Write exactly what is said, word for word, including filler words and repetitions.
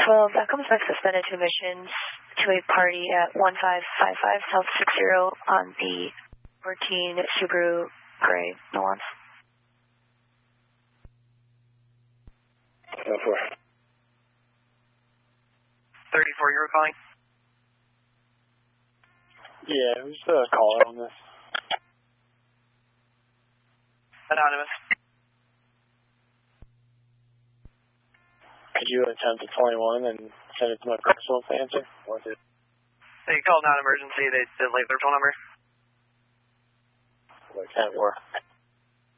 twelve, that comes back suspended to emissions to a party at one five five five South six zero on the fourteen Subaru Gray Nuance. ten four. thirty-four, you were calling? Yeah, who's the caller on this? Anonymous. Could you attempt a twenty-one and send it to my personal to answer? Or did... They called non-emergency. They didn't leave their phone number. Like ten four.